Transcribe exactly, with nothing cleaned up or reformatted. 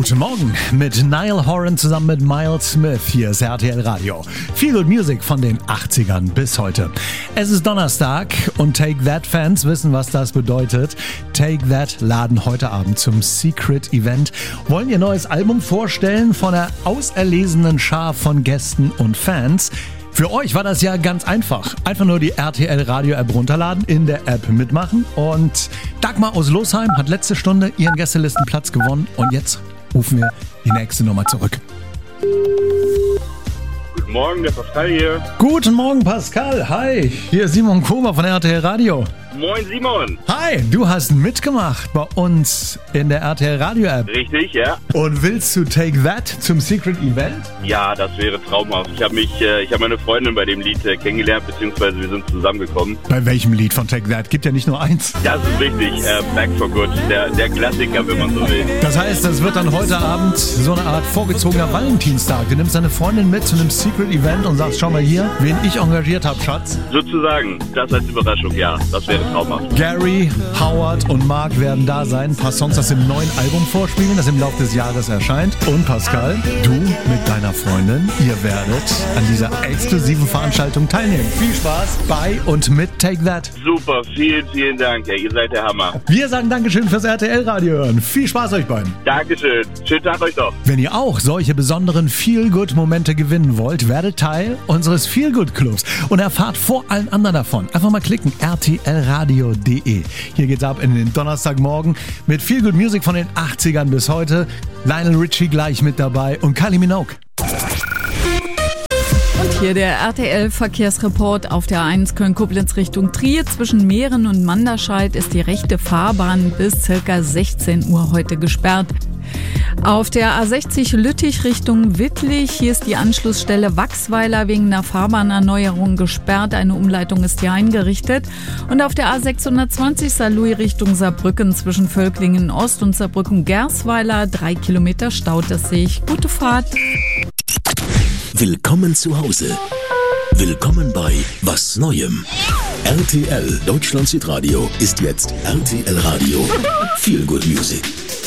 Guten Morgen mit Niall Horan zusammen mit Miles Smith. Hier ist R T L Radio. Viel Good Music von den achtzigern bis heute. Es ist Donnerstag und Take That Fans wissen, was das bedeutet. Take That laden heute Abend zum Secret Event, wollen ihr neues Album vorstellen von einer auserlesenen Schar von Gästen und Fans. Für euch war das ja ganz einfach. Einfach nur die R T L Radio App runterladen, in der App mitmachen. Und Dagmar aus Losheim hat letzte Stunde ihren Gästelistenplatz gewonnen. Und jetzt rufen wir die nächste Nummer zurück. Guten Morgen, der Pascal hier. Guten Morgen, Pascal. Hi, hier ist Simon Koma von R T L Radio. Moin, Simon. Hi, du hast mitgemacht bei uns in der R T L Radio App. Richtig, ja. Und willst du Take That zum Secret Event? Ja, das wäre traumhaft. Ich habe mich, äh, ich habe meine Freundin bei dem Lied äh, kennengelernt, beziehungsweise wir sind zusammengekommen. Bei welchem Lied von Take That? Gibt ja nicht nur eins. Das ist richtig, äh, Back for Good, der, der Klassiker, wenn man so will. Das heißt, das wird dann heute Abend so eine Art vorgezogener Valentinstag. Du nimmst deine Freundin mit zu einem Secret Event und sagst, schau mal hier, wen ich engagiert habe, Schatz. Sozusagen, das als Überraschung, ja, das wäre traumhaft. Gary, Howard und Mark werden da sein. Ein paar Songs aus dem neuen Album vorspielen, das im Laufe des Jahres erscheint. Und Pascal, du mit deiner Freundin, ihr werdet an dieser exklusiven Veranstaltung teilnehmen. Viel Spaß bei und mit Take That. Super, vielen, vielen Dank. Ja, ihr seid der Hammer. Wir sagen Dankeschön fürs R T L-Radio hören. Viel Spaß euch beiden. Dankeschön. Schönen Tag euch noch. Wenn ihr auch solche besonderen Feel-Good-Momente gewinnen wollt, werdet Teil unseres Feel-Good-Clubs und erfahrt vor allen anderen davon. Einfach mal klicken, r t l radio punkt d e. Hier geht's ab in den Donnerstagmorgen mit Feel Good Music von den achtzigern bis heute. Lionel Richie gleich mit dabei und Kylie Minogue. Und hier der R T L-Verkehrsreport auf der A eins Köln-Koblenz Richtung Trier. Zwischen Mähren und Manderscheid ist die rechte Fahrbahn bis ca. sechzehn Uhr heute gesperrt. Auf der A sechzig Lüttich Richtung Wittlich, hier ist die Anschlussstelle Wachsweiler wegen einer Fahrbahnerneuerung gesperrt. Eine Umleitung ist hier eingerichtet. Und auf der A sechshundertzwanzig Saarlouis Richtung Saarbrücken zwischen Völklingen Ost und Saarbrücken-Gersweiler. Drei Kilometer staut es sich. Gute Fahrt. Willkommen zu Hause. Willkommen bei Was Neuem. R T L Deutschland Südradio ist jetzt R T L Radio. Feel Good Music.